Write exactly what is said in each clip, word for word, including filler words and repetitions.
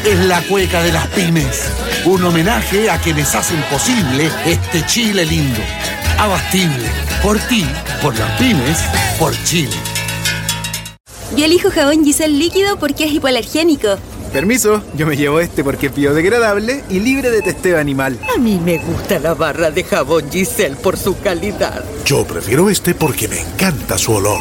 es la cueca de las pymes. Un homenaje a quienes hacen posible este Chile lindo. Abastible. Por ti, por las pymes, por Chile. Yo elijo jabón Giselle líquido porque es hipoalergénico. Permiso, yo me llevo este porque es biodegradable y libre de testeo animal. A mí me gusta la barra de jabón Giselle por su calidad. Yo prefiero este porque me encanta su olor.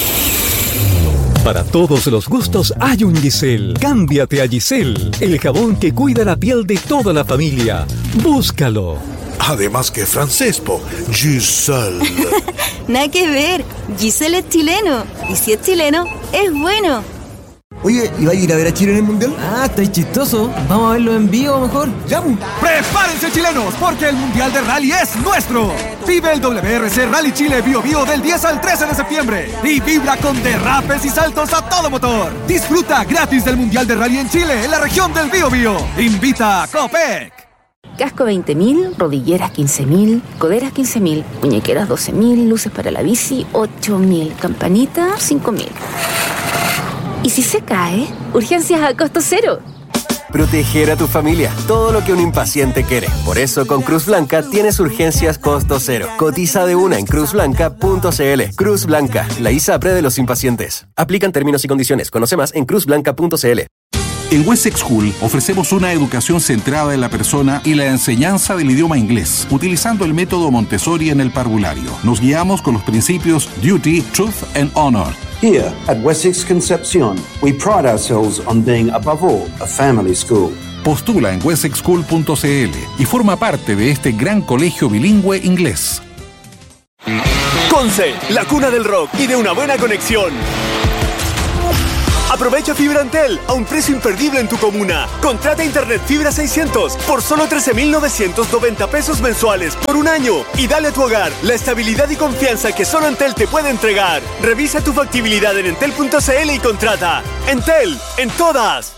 Para todos los gustos hay un Giselle. Cámbiate a Giselle, el jabón que cuida la piel de toda la familia. Búscalo. Además que francés, po. Giselle. Nada que ver. Giselle es chileno. Y si es chileno, es bueno. Oye, ¿y va a ir a ver a Chile en el Mundial? Ah, estáis chistoso. Vamos a verlo en vivo mejor. ¡Ya! ¡Prepárense, chilenos! Porque el Mundial de Rally es nuestro. Vive el W R C Rally Chile Bio Bio del diez al trece de septiembre. Y vibra con derrapes y saltos a todo motor. Disfruta gratis del Mundial de Rally en Chile, en la región del Bio Bio. Invita a Copec. Casco veinte mil, rodilleras quince mil, coderas quince mil, muñequeras doce mil, luces para la bici ocho mil, campanita cinco mil. ¿Y si se cae? Urgencias a costo cero. Proteger a tu familia, todo lo que un impaciente quiere. Por eso con Cruz Blanca tienes urgencias costo cero. Cotiza de una en cruz blanca punto c l. Cruz Blanca, la ISAPRE de los impacientes. Aplican términos y condiciones. Conoce más en cruz blanca punto c l. En Wessex School ofrecemos una educación centrada en la persona y la enseñanza del idioma inglés, utilizando el método Montessori en el parvulario. Nos guiamos con los principios Duty, Truth and Honor. Here at Wessex Concepción, we pride ourselves on being above all a family school. Postula en wessex school punto c l y forma parte de este gran colegio bilingüe inglés. Conce, la cuna del rock y de una buena conexión. Aprovecha Fibra Antel a un precio imperdible en tu comuna. Contrata Internet Fibra seiscientos por solo trece mil novecientos noventa pesos mensuales por un año y dale a tu hogar la estabilidad y confianza que solo Entel te puede entregar. Revisa tu factibilidad en entel punto c l y contrata. Entel, en todas.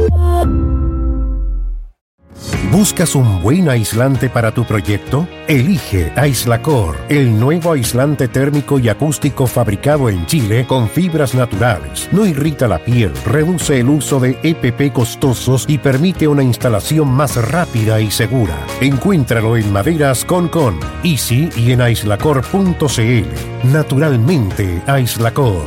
¿Buscas un buen aislante para tu proyecto? Elige Aislacor, el nuevo aislante térmico y acústico fabricado en Chile con fibras naturales. No irrita la piel, reduce el uso de E P P costosos y permite una instalación más rápida y segura. Encuéntralo en Maderas Concon, Easy y en aislacor punto c l. Naturalmente, Aislacor.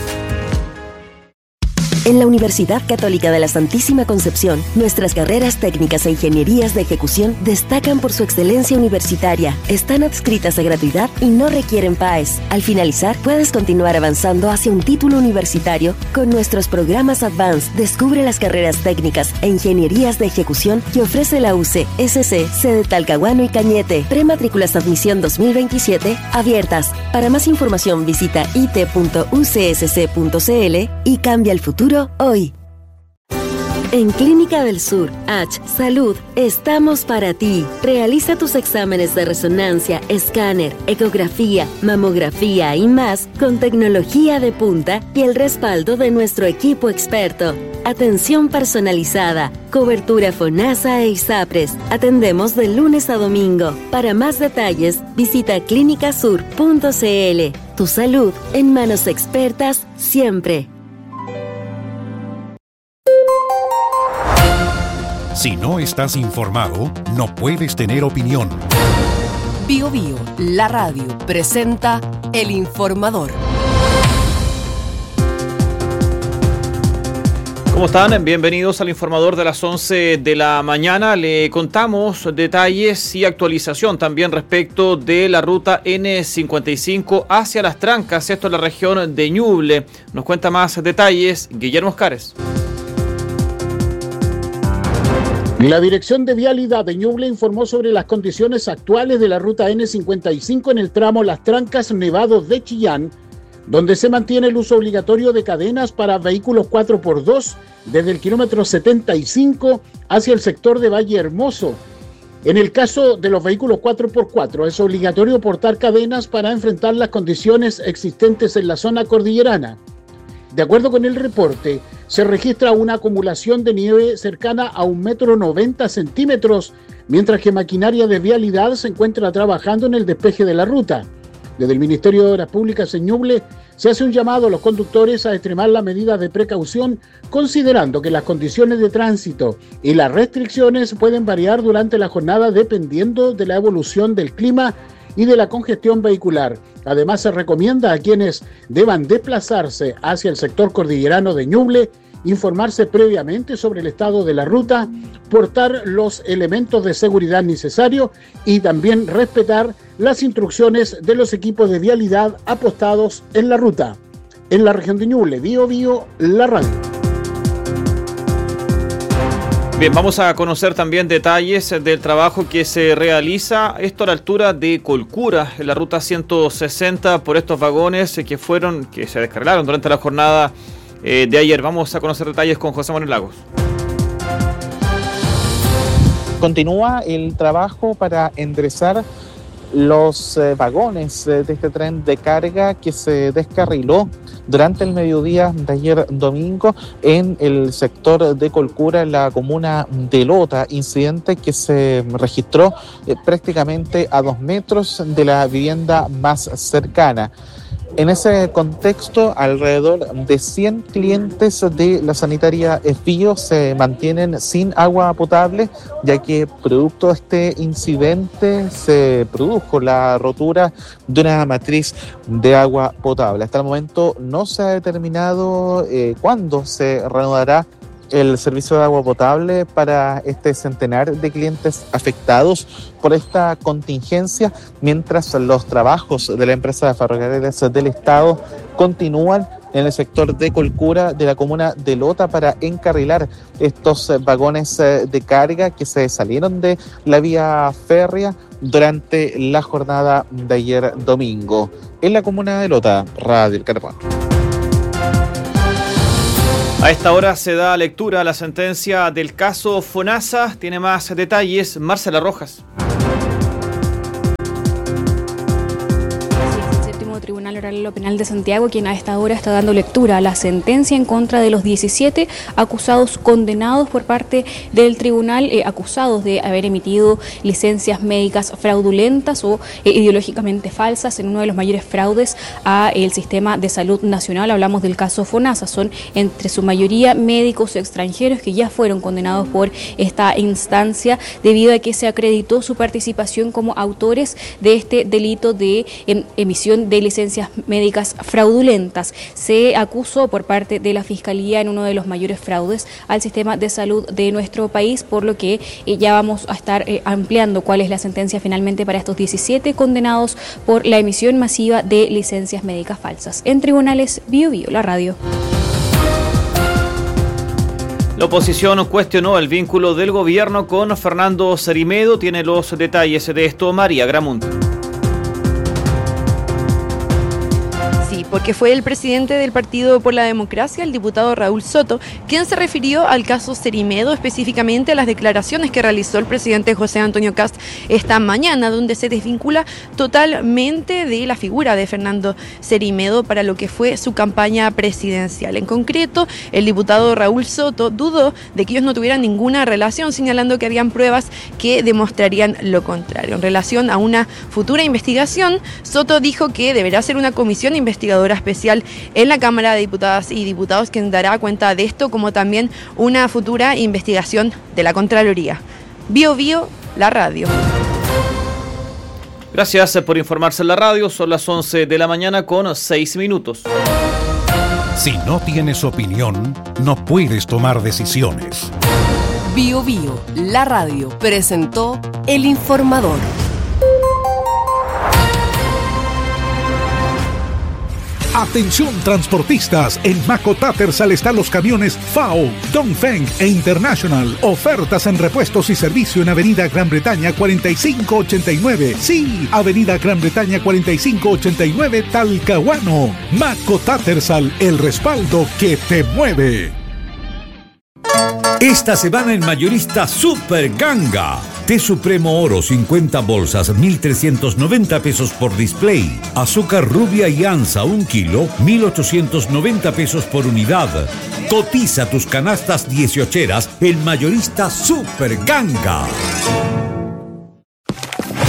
En la Universidad Católica de la Santísima Concepción, nuestras carreras técnicas e ingenierías de ejecución destacan por su excelencia universitaria, están adscritas a gratuidad y no requieren P A E S. Al finalizar, puedes continuar avanzando hacia un título universitario con nuestros programas Advanced. Descubre las carreras técnicas e ingenierías de ejecución que ofrece la U C S C, sede Talcahuano y Cañete. Prematrículas de admisión dos mil veintisiete abiertas. Para más información visita i t punto u c s c punto c l y cambia el futuro hoy. En Clínica del Sur, H Salud, estamos para ti. Realiza tus exámenes de resonancia, escáner, ecografía, mamografía y más con tecnología de punta y el respaldo de nuestro equipo experto. Atención personalizada, cobertura FONASA e ISAPRES. Atendemos de lunes a domingo. Para más detalles, visita clínica sur punto c l. Tu salud en manos expertas siempre. Si no estás informado, no puedes tener opinión. Bio Bio, la radio, presenta El Informador. ¿Cómo están? Bienvenidos al Informador de las once de la mañana. Le contamos detalles y actualización también respecto de la ruta ene cincuenta y cinco hacia Las Trancas, esto en la región de Ñuble. Nos cuenta más detalles Guillermo Oscares. La Dirección de Vialidad de Ñuble informó sobre las condiciones actuales de la ruta ene cincuenta y cinco en el tramo Las Trancas-Nevados de Chillán, donde se mantiene el uso obligatorio de cadenas para vehículos cuatro por dos desde el kilómetro setenta y cinco hacia el sector de Valle Hermoso. En el caso de los vehículos cuatro por cuatro es obligatorio portar cadenas para enfrentar las condiciones existentes en la zona cordillerana. De acuerdo con el reporte, se registra una acumulación de nieve cercana a un metro noventa centímetros, mientras que maquinaria de vialidad se encuentra trabajando en el despeje de la ruta. Desde el Ministerio de Obras Públicas en Ñuble se hace un llamado a los conductores a extremar las medidas de precaución, considerando que las condiciones de tránsito y las restricciones pueden variar durante la jornada dependiendo de la evolución del clima y de la congestión vehicular. Además, se recomienda a quienes deban desplazarse hacia el sector cordillerano de Ñuble informarse previamente sobre el estado de la ruta, portar los elementos de seguridad necesarios y también respetar las instrucciones de los equipos de vialidad apostados en la ruta. En la región de Ñuble, Bío Bío, la radio. Bien, vamos a conocer también detalles del trabajo que se realiza, esto a la altura de Colcura, en la ruta ciento sesenta, por estos vagones que fueron, que se descargaron durante la jornada eh, de ayer. Vamos a conocer detalles con José Manuel Lagos. Continúa el trabajo para enderezar los eh, vagones eh, de este tren de carga que se descarriló durante el mediodía de ayer domingo en el sector de Colcura, en la comuna de Lota, incidente que se registró eh, prácticamente a dos metros de la vivienda más cercana. En ese contexto, alrededor de cien clientes de la sanitaria Bío se mantienen sin agua potable, ya que producto de este incidente se produjo la rotura de una matriz de agua potable. Hasta el momento no se ha determinado eh, cuándo se reanudará el servicio de agua potable para este centenar de clientes afectados por esta contingencia, mientras los trabajos de la empresa de ferrocarriles del Estado continúan en el sector de Colcura de la comuna de Lota para encarrilar estos vagones de carga que se salieron de la vía férrea durante la jornada de ayer domingo. En la comuna de Lota, Radio El Carbón. A esta hora se da lectura a la sentencia del caso FONASA. Tiene más detalles Marcela Rojas. Tribunal Oral Penal de Santiago, quien a esta hora está dando lectura a la sentencia en contra de los diecisiete acusados condenados por parte del tribunal, eh, acusados de haber emitido licencias médicas fraudulentas o eh, ideológicamente falsas en uno de los mayores fraudes al sistema de salud nacional. Hablamos del caso FONASA. Son entre su mayoría médicos extranjeros que ya fueron condenados por esta instancia debido a que se acreditó su participación como autores de este delito de em, emisión de licencias médicas fraudulentas. Se acusó por parte de la Fiscalía en uno de los mayores fraudes al sistema de salud de nuestro país, por lo que eh, ya vamos a estar eh, ampliando cuál es la sentencia finalmente para estos diecisiete condenados por la emisión masiva de licencias médicas falsas. En tribunales, Bío Bío, la radio. La oposición cuestionó el vínculo del gobierno con Fernando Cerimedo. Tiene los detalles de esto María Gramunt. Porque fue el presidente del Partido por la Democracia, el diputado Raúl Soto, quien se refirió al caso Cerimedo, específicamente a las declaraciones que realizó el presidente José Antonio Kast esta mañana, donde se desvincula totalmente de la figura de Fernando Cerimedo para lo que fue su campaña presidencial. En concreto, el diputado Raúl Soto dudó de que ellos no tuvieran ninguna relación, señalando que habían pruebas que demostrarían lo contrario. En relación a una futura investigación, Soto dijo que deberá ser una comisión investigadora especial en la Cámara de Diputadas y Diputados quien dará cuenta de esto, como también una futura investigación de la Contraloría. Bío Bío, la radio. Gracias por informarse en la radio. Son las once de la mañana con seis minutos. Si no tienes opinión, no puedes tomar decisiones. Bío Bío, la radio, presentó El Informador. Atención transportistas, en Maco Tattersall están los camiones F A O, Dongfeng e International. Ofertas en repuestos y servicio en Avenida Gran Bretaña cuarenta y cinco ochenta y nueve. Sí, Avenida Gran Bretaña cuarenta y cinco ochenta y nueve, Talcahuano. Maco Tattersall, el respaldo que te mueve. Esta semana en Mayorista Super Ganga. Té Supremo Oro cincuenta bolsas, mil trescientos noventa pesos por display. Azúcar rubia y anza un kilo, mil ochocientos noventa pesos por unidad. Cotiza tus canastas dieciocheras en Mayorista Super Ganga. Fernando,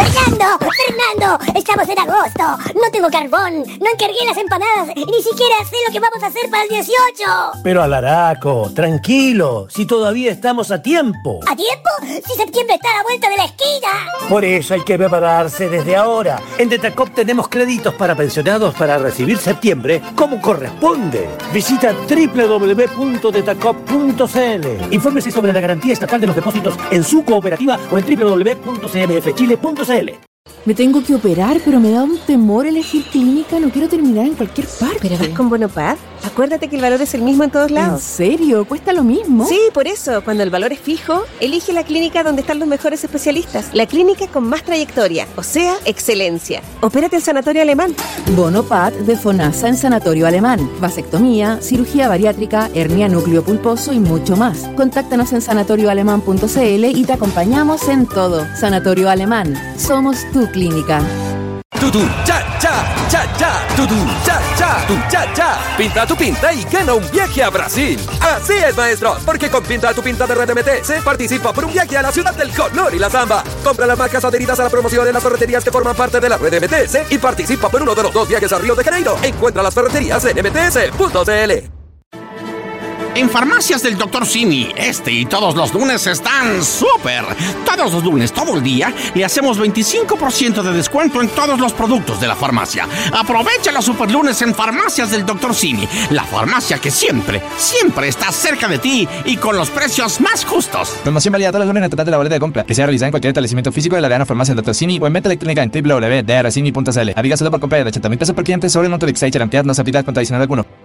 Fernando, Fernando, estamos en agosto. No tengo carbón, no encargué las empanadas y ni siquiera sé lo que vamos a hacer para el dieciocho. Pero Alaraco, tranquilo, si todavía estamos a tiempo. ¿A tiempo? Si septiembre está a la vuelta de la esquina. Por eso hay que prepararse desde ahora. En Detacop tenemos créditos para pensionados para recibir septiembre como corresponde. Visita doble u doble u doble u punto detacop punto c l. Infórmese sobre la garantía estatal de los depósitos en su cooperativa o en doble u doble u doble u punto c m f chile punto c l. Me tengo que operar, pero me da un temor elegir clínica. No quiero terminar en cualquier parte. ¿Pero vas con Bonopad? Acuérdate que el valor es el mismo en todos lados. ¿En serio? ¿Cuesta lo mismo? Sí, por eso. Cuando el valor es fijo, elige la clínica donde están los mejores especialistas. La clínica con más trayectoria, o sea, excelencia. Opérate en Sanatorio Alemán. Bonopad de FONASA en Sanatorio Alemán. Vasectomía, cirugía bariátrica, hernia núcleo pulposo y mucho más. Contáctanos en sanatorio alemán punto c l y te acompañamos en todo. Sanatorio Alemán. Somos tu clínica. Tutu, cha, cha, cha, cha, tutu, cha, cha, tu, cha, cha. Pinta tu pinta y gana un viaje a Brasil. Así es, maestro, porque con Pinta tu pinta de Red M T se participa por un viaje a la ciudad del color y la samba. Compra las marcas adheridas a la promoción en las ferreterías que forman parte de la Red M T S y participa por uno de los dos viajes a Río de Janeiro. Encuentra las ferreterías en m t s punto c l. En Farmacias del doctor Simi, este y todos los lunes están súper. Todos los lunes, todo el día, le hacemos veinticinco por ciento de descuento en todos los productos de la farmacia. Aprovecha los super lunes en Farmacias del doctor Simi, la farmacia que siempre, siempre está cerca de ti y con los precios más justos. Promoción válida todos los lunes en el total de la boleta de compra, que sea realizada en cualquier establecimiento físico de la Real Farmacia del doctor Simi o en venta electrónica en doble u doble u doble u punto d r simi punto c l. Aviga solo por compra de ochenta mil pesos por cliente sobre el monto de Excite, garantía no se aplica con adicional alguno.